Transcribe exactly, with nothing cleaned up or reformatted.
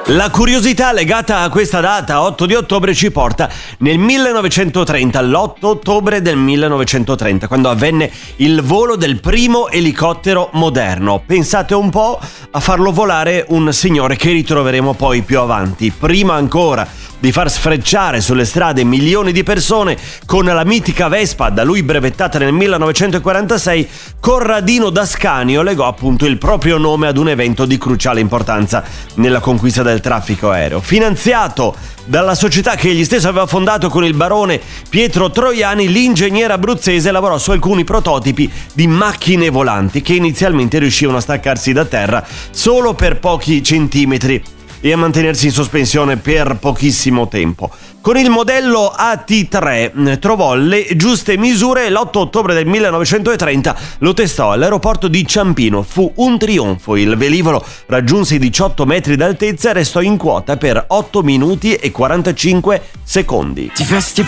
La curiosità legata a questa data, otto di ottobre, ci porta nel millenovecentotrenta, l'otto ottobre del millenovecentotrenta, quando avvenne il volo del primo elicottero moderno. Pensate un po' a farlo volare un signore che ritroveremo poi più avanti. Prima ancora di far sfrecciare sulle strade milioni di persone con la mitica Vespa, da lui brevettata nel millenovecentoquarantasei, Corradino D'Ascanio legò appunto il proprio nome ad un evento di cruciale importanza nella conquista del traffico aereo. Finanziato dalla società che egli stesso aveva fondato con il barone Pietro Troiani, l'ingegnere abruzzese lavorò su alcuni prototipi di macchine volanti che inizialmente riuscivano a staccarsi da terra solo per pochi centimetri e a mantenersi in sospensione per pochissimo tempo. Con il modello A T tre trovò le giuste misure e l'otto ottobre del millenovecentotrenta lo testò all'aeroporto di Ciampino. Fu un trionfo, il velivolo raggiunse i diciotto metri d'altezza e restò in quota per otto minuti e quarantacinque secondi.